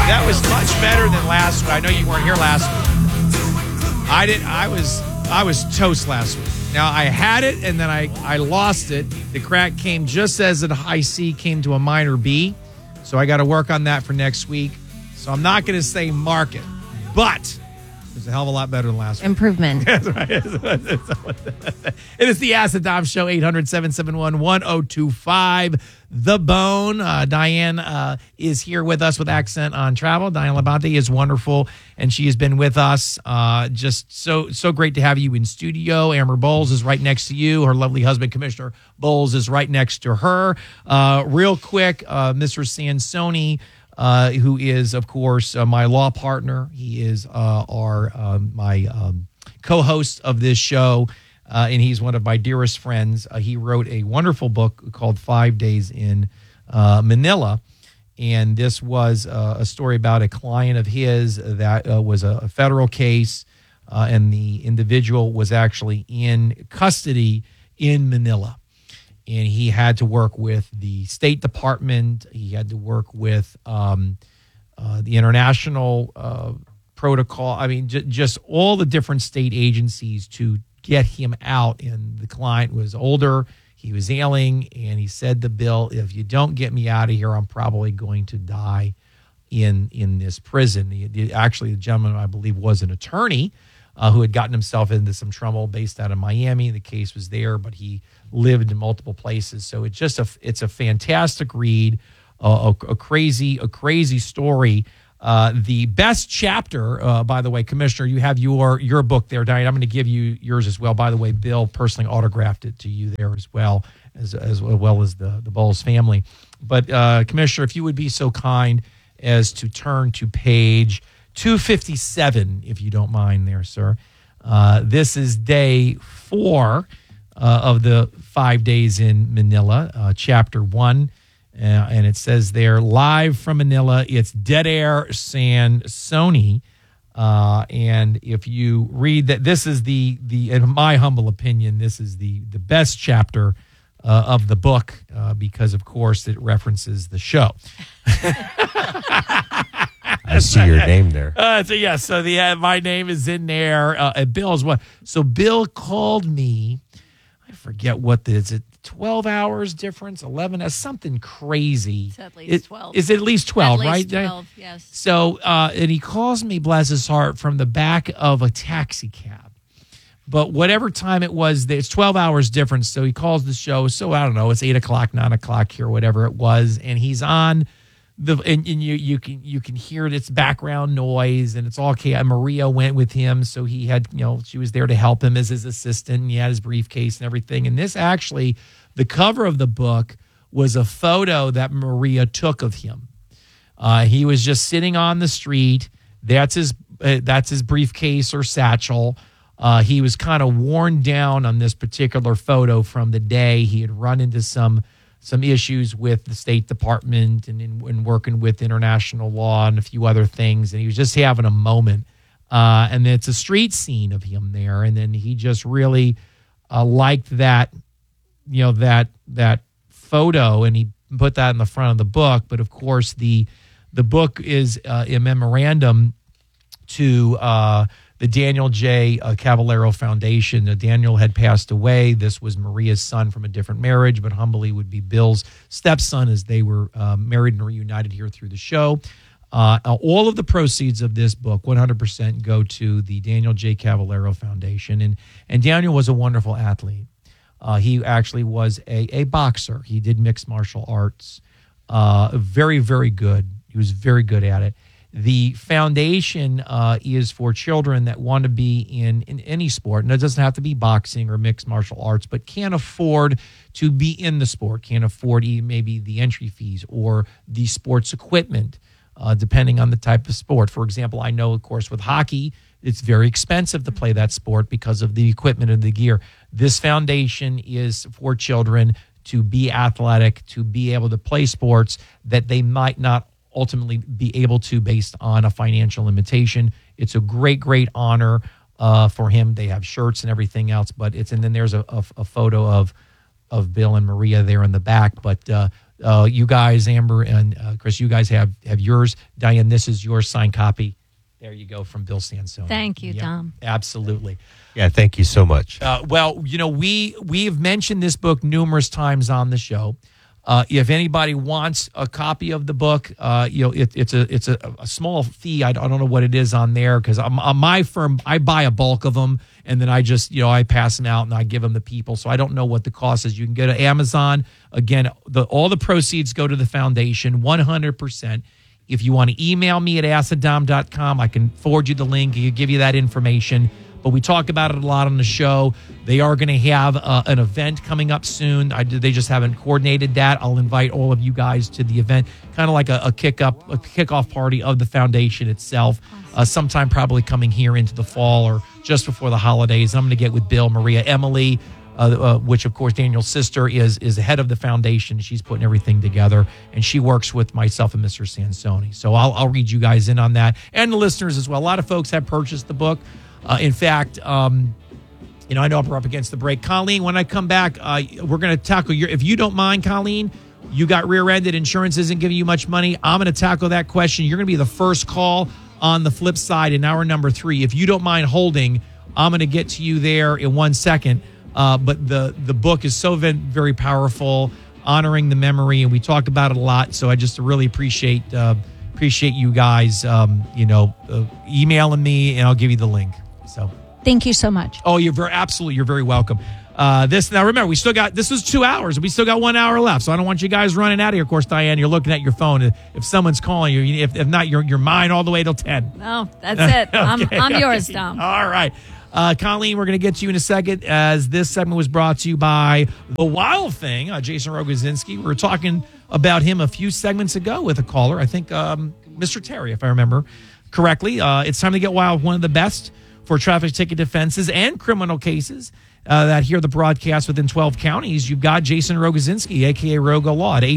That was much better than last week. I know you weren't here last week. I was toast last week. Now, I had it, and then I lost it. The crack came just as a high C came to a minor B. So I got to work on that for next week. So I'm not going to say market, but it's a hell of a lot better than last week. Improvement. That's right. It is the Ask the Dom Show, 800-771-1025. The Bone. Diane is here with us with Accent on Travel. Diane Labonte is wonderful, and she has been with us. Just so great to have you in studio. Amber Bowles is right next to you. Her lovely husband, Commissioner Bowles, is right next to her. Real quick, Mr. Sansoni, who is, of course, my law partner. He is my co-host of this show, and he's one of my dearest friends. He wrote a wonderful book called 5 Days in Manila, and this was a story about a client of his that was a federal case, and the individual was actually in custody in Manila. And he had to work with the State Department. He had to work with the international protocol. I mean, just all the different state agencies to get him out. And the client was older. He was ailing. And he said to Bill, if you don't get me out of here, I'm probably going to die in this prison. Actually, the gentleman, I believe, was an attorney who had gotten himself into some trouble based out of Miami. The case was there, but he lived in multiple places. So it's a fantastic read, a crazy story. The best chapter, by the way, Commissioner, you have your book there, Diane. I'm going to give you yours as well. By the way, Bill personally autographed it to you there as well as the Bowles family. But Commissioner, if you would be so kind as to turn to page 257, if you don't mind there, sir. This is day 4 of the 5 days in Manila, chapter 1. And it says there, live from Manila, it's Dead Air Sansoni. And if you read that, this is in my humble opinion, this is the best chapter of the book because, of course, it references the show. I see your name there. So my name is in there. Bill's one. So Bill called me. I forget is it 12 hours difference, 11, something crazy. It's at least 12. Is it at least 12, right? 12, yes. So, and he calls me, bless his heart, from the back of a taxi cab. But whatever time it was, it's 12 hours difference. So he calls the show. So I don't know, it's 8 o'clock, 9 o'clock here, whatever it was. And he's on and you can hear its background noise, and it's all okay. Maria went with him, so he had, she was there to help him as his assistant, and he had his briefcase and everything. And this actually, the cover of the book was a photo that Maria took of him. He was just sitting on the street. That's his briefcase or satchel. He was kind of worn down on this particular photo from the day he had run into some issues with the State Department and in working with international law and a few other things. And he was just having a moment. And it's a street scene of him there. And then he just really liked that, that photo, and he put that in the front of the book. But of course, the book is a memorandum to the Daniel J. Cavallero Foundation. Daniel had passed away. This was Maria's son from a different marriage, but humbly would be Bill's stepson, as they were married and reunited here through the show. All of the proceeds of this book, 100%, go to the Daniel J. Cavallero Foundation. And Daniel was a wonderful athlete. He actually was a boxer. He did mixed martial arts. Very, very good. He was very good at it. The foundation is for children that want to be in any sport. And it doesn't have to be boxing or mixed martial arts, but can't afford to be in the sport, can't afford maybe the entry fees or the sports equipment, depending on the type of sport. For example, I know, of course, with hockey, it's very expensive to play that sport because of the equipment and the gear. This foundation is for children to be athletic, to be able to play sports that they might not ultimately be able to based on a financial limitation. It's a great honor for him. They have shirts and everything else, but and then there's a photo of Bill and Maria there in the back. But You guys, Amber and Chris, you guys have yours. Diane, this is your signed copy. There you go from Bill Sansoni. Thank you, Dom. Absolutely. Yeah, thank you so much. Well, we've mentioned this book numerous times on the show. If anybody wants a copy of the book, it's a small fee. I don't know what it is on there because on my firm, I buy a bulk of them and then I just, I pass them out and I give them to people. So I don't know what the cost is. You can go to Amazon. Again, all the proceeds go to the foundation, 100%. If you want to email me at aciddom.com, I can forward you the link. I can give you that information. But we talk about it a lot on the show. They are going to have an event coming up soon. They just haven't coordinated that. I'll invite all of you guys to the event, kind of like a kickoff party of the foundation itself. Sometime probably coming here into the fall or just before the holidays. I'm going to get with Bill, Maria, Emily, which of course Daniel's sister is the head of the foundation. She's putting everything together, and she works with myself and Mr. Sansoni. So I'll read you guys in on that, and the listeners as well. A lot of folks have purchased the book. In fact, I know we're up against the break. Colleen, when I come back, we're going to tackle if you don't mind, Colleen, you got rear-ended, insurance isn't giving you much money. I'm going to tackle that question. You're going to be the first call on the flip side in hour number 3. If you don't mind holding, I'm going to get to you there in 1 second. But the book is so very powerful, honoring the memory, and we talk about it a lot. So I just really appreciate you guys, emailing me, and I'll give you the link. So thank you so much. Oh, you're very welcome. Now remember, this was 2 hours, and we still got 1 hour left. So I don't want you guys running out of here. Of course, Diane, you're looking at your phone. If someone's calling you, if not, you're mine all the way till 10. No, that's it. Okay. I'm yours, Dom. All right. Colleen, we're going to get to you in a second, as this segment was brought to you by The Wild Thing, Jason Rogozinski. We were talking about him a few segments ago with a caller, I think Mr. Terry, if I remember correctly. It's time to get wild. One of the best for traffic ticket defenses and criminal cases that hear the broadcast within 12 counties. You've got Jason Rogozinski, a.k.a. Rogo Law, at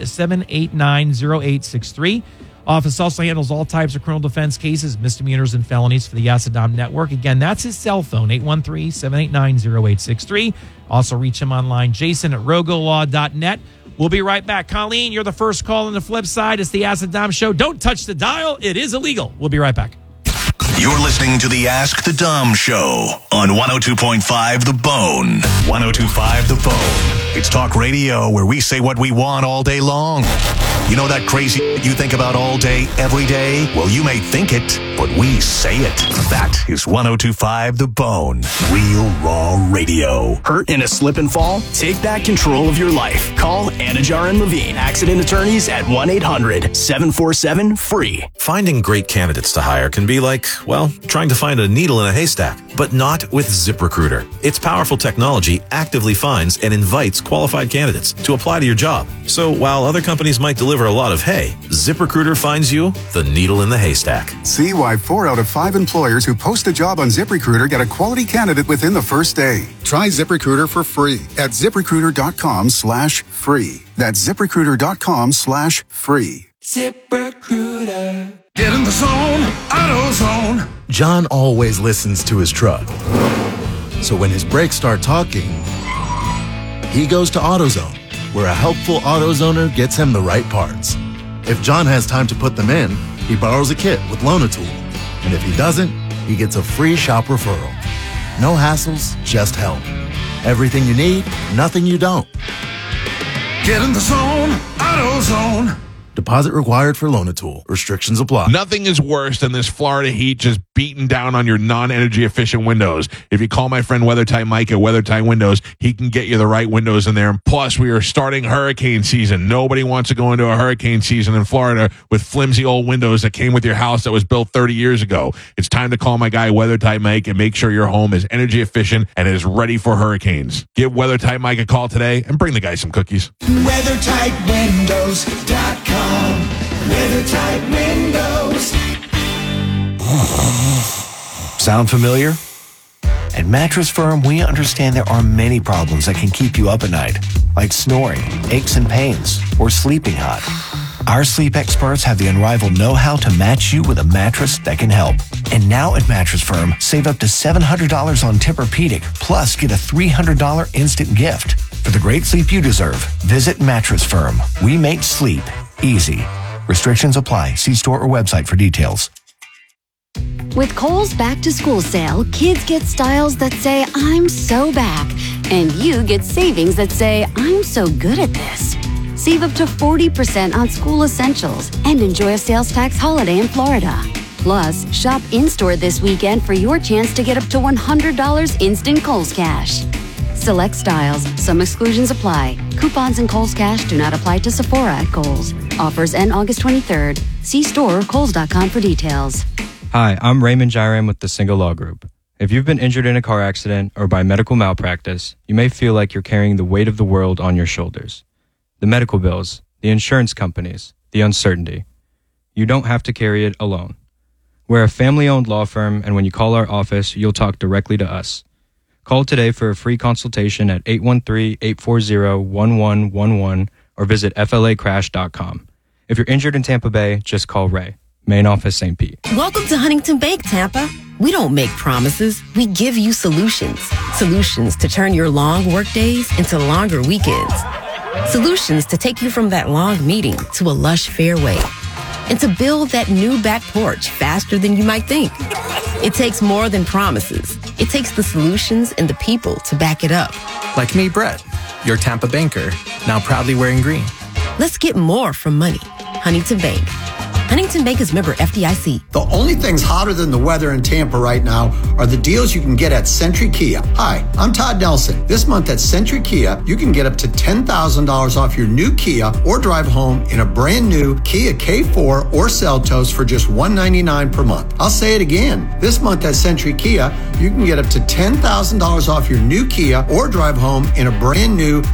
800-789-0863. Office also handles all types of criminal defense cases, misdemeanors, and felonies for the Aciddom Network. Again, that's his cell phone, 813-789-0863. Also reach him online, jason@rogolaw.net. We'll be right back. Colleen, you're the first call on the flip side. It's the Aciddom Show. Don't touch the dial. It is illegal. We'll be right back. You're listening to the Ask the Dom Show on 102.5 The Bone. 102.5 The Bone. It's talk radio where we say what we want all day long. You know that crazy you think about all day, every day? Well, you may think it, but we say it. That is 102.5 The Bone. Real Raw Radio. Hurt in a slip and fall? Take back control of your life. Call Anajar and Levine, accident attorneys at 1-800-747-FREE. Finding great candidates to hire can be like, well, trying to find a needle in a haystack, but not with ZipRecruiter. Its powerful technology actively finds and invites qualified candidates to apply to your job. So while other companies might deliver a lot of hay, ZipRecruiter finds you the needle in the haystack. See why 4 out of 5 employers who post a job on ZipRecruiter get a quality candidate within the first day. Try ZipRecruiter for free at ZipRecruiter.com/free. That's ZipRecruiter.com/free. ZipRecruiter. Get in the zone, AutoZone. John always listens to his truck. So when his brakes start talking, he goes to AutoZone, where a helpful AutoZoner gets him the right parts. If John has time to put them in, he borrows a kit with Loan-A-Tool. And if he doesn't, he gets a free shop referral. No hassles, just help. Everything you need, nothing you don't. Get in the zone, AutoZone. Deposit required for Loan-A-Tool. Restrictions apply. Nothing is worse than this Florida heat just beating down on your non-energy efficient windows. If you call my friend WeatherTight Mike at WeatherTight Windows, he can get you the right windows in there. And plus, we are starting hurricane season. Nobody wants to go into a hurricane season in Florida with flimsy old windows that came with your house that was built 30 years ago. It's time to call my guy WeatherTight Mike and make sure your home is energy efficient and is ready for hurricanes. Give WeatherTight Mike a call today and bring the guy some cookies. WeatherTightWindows.com. WeatherTight Windows. Sound familiar? At Mattress Firm, we understand there are many problems that can keep you up at night, like snoring, aches and pains, or sleeping hot. Our sleep experts have the unrivaled know-how to match you with a mattress that can help. And now at Mattress Firm, save up to $700 on Tempur-Pedic, plus get a $300 instant gift. For the great sleep you deserve, visit Mattress Firm. We make sleep easy. Restrictions apply. See store or website for details. With Kohl's Back to School sale, kids get styles that say, I'm so back. And you get savings that say, I'm so good at this. Save up to 40% on school essentials and enjoy a sales tax holiday in Florida. Plus, shop in-store this weekend for your chance to get up to $100 instant Kohl's Cash. Select styles. Some exclusions apply. Coupons and Kohl's Cash do not apply to Sephora at Kohl's. Offers end August 23rd. See store or kohls.com for details. Hi, I'm Raymond Jairam with the Single Law Group. If you've been injured in a car accident or by medical malpractice, you may feel like you're carrying the weight of the world on your shoulders. The medical bills, the insurance companies, the uncertainty. You don't have to carry it alone. We're a family-owned law firm, and when you call our office, you'll talk directly to us. Call today for a free consultation at 813-840-1111 or visit flacrash.com. If you're injured in Tampa Bay, just call Ray. Main office, St. Pete. Welcome to Huntington Bank, Tampa. We don't make promises. We give you solutions. Solutions to turn your long work days into longer weekends. Solutions to take you from that long meeting to a lush fairway. And to build that new back porch faster than you might think. It takes more than promises. It takes the solutions and the people to back it up. Like me, Brett, your Tampa banker, now proudly wearing green. Let's get more from money. Huntington Bank. Huntington Bank is member FDIC. The only things hotter than the weather in Tampa right now are the deals you can get at Century Kia. Hi, I'm Todd Nelson. This month at Century Kia, you can get up to $10,000 off your new Kia or drive home in a brand new Kia K4 or Seltos for just $199 per month. I'll say it again. This month at Century Kia, you can get up to $10,000 off your new Kia or drive home in a brand new